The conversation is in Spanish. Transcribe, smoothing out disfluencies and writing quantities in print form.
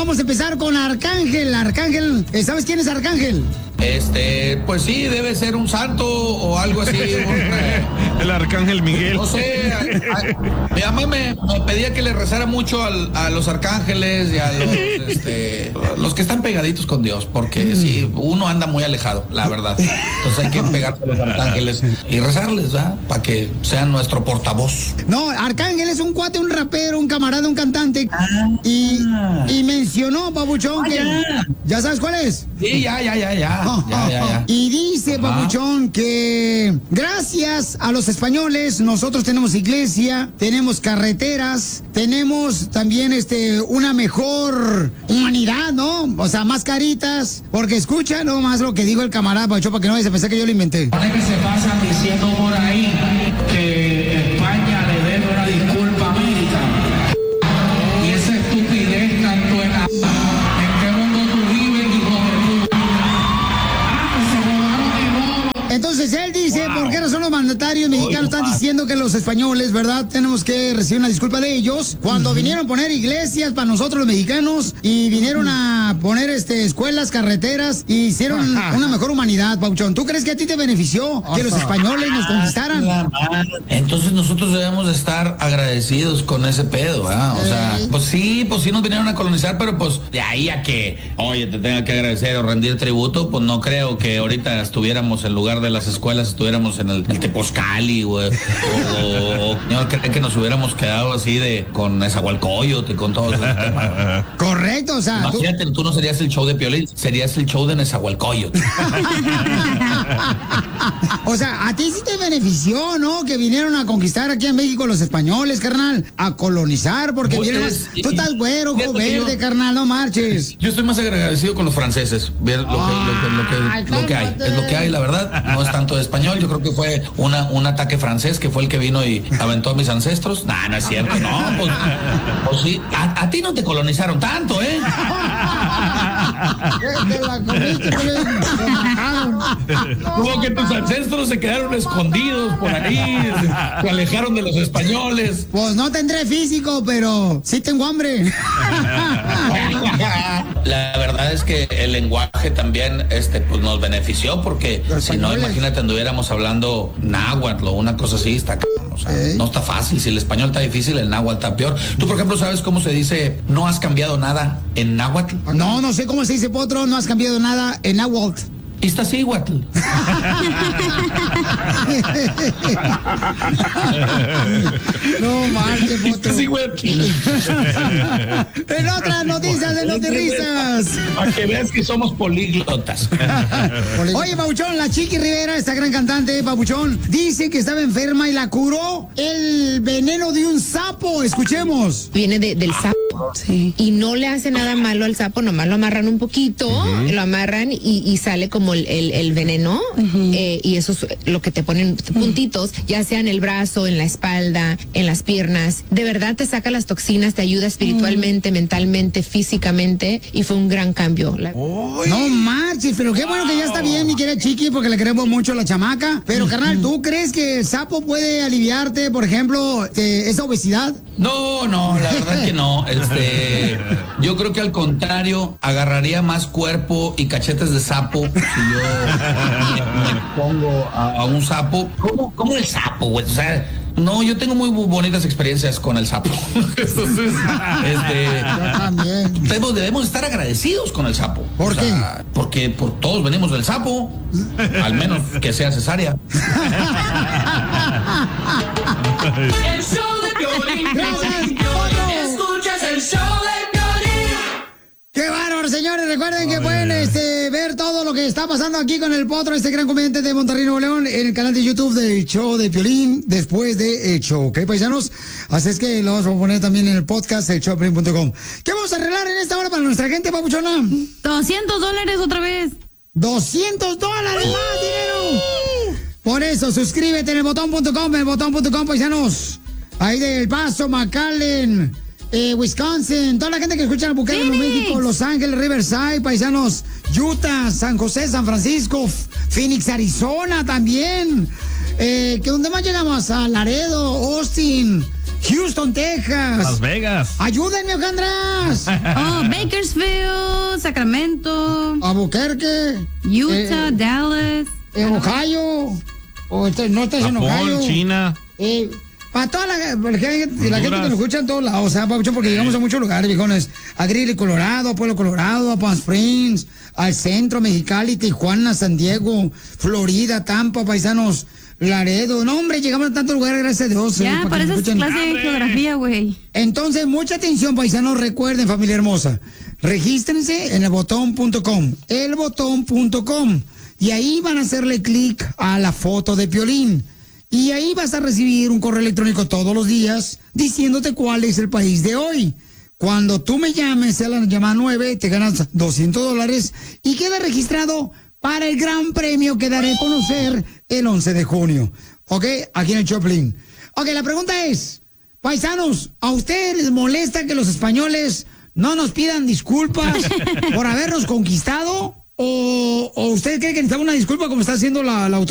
vamos a empezar con Arcángel. Arcángel, ¿sabes quién es Arcángel? Pues sí, debe ser un santo o algo así. El Arcángel Miguel. No sé, mi mamá me pedía que le rezara mucho a los arcángeles y a los que están pegaditos con Dios, porque sí, uno anda muy alejado, la verdad. Entonces hay que pegarse a los arcángeles y rezarles, ¿verdad? Para que sean nuestro portavoz. No, Arcángel es un cuate, un rapero, un camarada, un cantante. Y mencionó, papuchón, que... ¿Ya sabes cuál es? Sí, ya. Y dice, papuchón, que gracias a los españoles nosotros tenemos iglesia, tenemos carreteras, tenemos también una mejor humanidad, ¿no? O sea, más caritas, porque escucha nomás lo que dijo el camarada, papuchón, para que no vayas a pensar que yo lo inventé. Ahora que se pasan diciendo por ahí que España le debe una disculpa a América. Y esa estupidez tanto en la... Entonces él dice, ¿por qué razón los mandatarios mexicanos están diciendo que los españoles, verdad, tenemos que recibir una disculpa de ellos? Cuando vinieron a poner iglesias para nosotros los mexicanos y vinieron a poner escuelas, carreteras y hicieron una mejor humanidad, Pauchón. ¿Tú crees que a ti te benefició que los españoles nos conquistaran? Entonces nosotros debemos de estar agradecidos con ese pedo, ¿verdad? O sea, pues sí nos vinieron a colonizar, pero pues de ahí a que, oye, te tenga que agradecer o rendir tributo, pues no creo que ahorita estuviéramos en lugar de las escuelas, estuviéramos en el Tepozcali, güey, o yo creo que nos hubiéramos quedado así con Nezahualcóyotl y con todo eso. Correcto, o sea. Imagínate, tú no serías el show de Piolín, serías el show de Nezahualcóyotl. O sea, a ti sí te benefició, ¿no? Que vinieron a conquistar aquí en México los españoles, carnal, a colonizar, porque vieron, tú estás güero, ojo verde, carnal, no marches. Yo estoy más agradecido con los franceses, ver lo que hay, es lo que hay, la verdad. No es tanto de español, yo creo que fue un ataque francés que fue el que vino y aventó a mis ancestros. No es cierto, no, pues sí, a ti no te colonizaron tanto, ¿eh? Como que tus ancestros se quedaron escondidos por ahí, se alejaron de los españoles. Pues no tendré físico, pero sí tengo hambre. La verdad es que el lenguaje también pues nos benefició, porque si no, imagínate, anduviéramos hablando náhuatl o una cosa así, o sea, no está fácil. Si el español está difícil, el náhuatl está peor. Tú, por ejemplo, ¿sabes cómo se dice no has cambiado nada en náhuatl? No sé cómo se dice, Potro, no has cambiado nada en náhuatl. Iztaccíhuatl. No marches, Potro. En otras noticias de Notirrisas. Para que veas que somos políglotas. Oye, Papuchón, la Chiqui Rivera, esta gran cantante, Papuchón, dice que estaba enferma y la curó el veneno de un sapo. Escuchemos. Viene del sapo. Sí. Y no le hace nada malo al sapo, nomás lo amarran un poquito, lo amarran y sale como el veneno, y eso es lo que te ponen puntitos, ya sea en el brazo, en la espalda, en las piernas. De verdad te saca las toxinas, te ayuda espiritualmente, mentalmente, físicamente, y fue un gran cambio. No marches, pero qué bueno que ya está bien, mi querida Chiqui, porque le queremos mucho a la chamaca. Pero, carnal, ¿tú crees que el sapo puede aliviarte, por ejemplo, esa obesidad? No, la verdad que no. Yo creo que al contrario, agarraría más cuerpo y cachetes de sapo si yo me pongo a un sapo. ¿Cómo el sapo, güey? O sea, no, yo tengo muy bonitas experiencias con el sapo. Entonces, debemos estar agradecidos con el sapo. ¿Por qué? Porque todos venimos del sapo, al menos que sea cesárea. El show de Piolín. Escuchas el show de Piolín. ¡Qué bárbaro, señores! Recuerden que pueden ver todo lo que está pasando aquí con el Potro, este gran comediante de Monterrey, Nuevo León, en el canal de YouTube del show de Piolín, después de el show, ¿ok, paisanos? Así es que lo vamos a poner también en el podcast, elshowdepiolín.com. ¿Qué vamos a arreglar en esta hora para nuestra gente, papuchona? $200 otra vez. ¡$200 más dinero! Por eso, suscríbete en elbotón.com, paisanos. Ahí de El Paso, McAllen, Wisconsin, toda la gente que escucha en Albuquerque, Nuevo México, Los Ángeles, Riverside, paisanos, Utah, San José, San Francisco, Phoenix, Arizona también. ¿Dónde más llegamos? A Laredo, Austin, Houston, Texas. Las Vegas. Ayúdenme, Ojandras. Bakersfield, Sacramento, Albuquerque, Utah, Dallas. Ohio. No estás en Ohio. Japón, China. Para toda la gente que nos escucha en todos lados, o sea, Papuchón, porque llegamos a muchos lugares, viejones. A Greeley, Colorado, a Pueblo, Colorado, a Palm Springs, al centro, Mexicali, Tijuana, San Diego, Florida, Tampa, paisanos, Laredo. No, hombre, llegamos a tantos lugares, gracias a Dios. Ya, para esas clases de geografía, güey. Entonces, mucha atención, paisanos, recuerden, familia hermosa, regístrense en elbotón.com, elbotón.com, y ahí van a hacerle clic a la foto de Piolín. Y ahí vas a recibir un correo electrónico todos los días diciéndote cuál es el país de hoy. Cuando tú me llames a la llamada 9, te ganas $200 y queda registrado para el gran premio que daré a conocer el 11 de junio. ¿Ok? Aquí en el Choplin. Ok, la pregunta es, paisanos, ¿a ustedes les molesta que los españoles no nos pidan disculpas por habernos conquistado? ¿O usted cree que necesitamos una disculpa como está haciendo la autoridad?